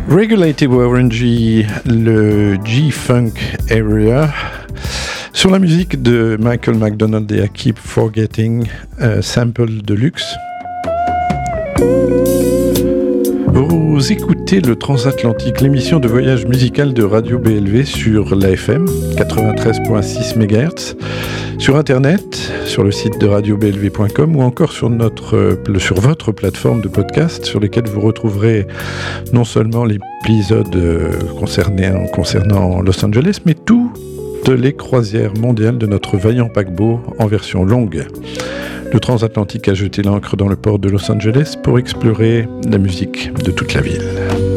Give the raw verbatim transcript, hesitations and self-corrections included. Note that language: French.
Regulated Warranty, le G-Funk Area, sur la musique de Michael McDonald et I Keep Forgetting, euh, sample de luxe. Vous écoutez le Transatlantique, l'émission de voyage musical de Radio B L V sur l'A F M, quatre-vingt-treize virgule six mégahertz, sur Internet, sur le site de radio b l v point com ou encore sur, notre, sur votre plateforme de podcast sur lesquelles vous retrouverez non seulement l'épisode concernant, concernant Los Angeles, mais toutes les croisières mondiales de notre vaillant paquebot en version longue. Le Transatlantique a jeté l'ancre dans le port de Los Angeles pour explorer la musique de toute la ville.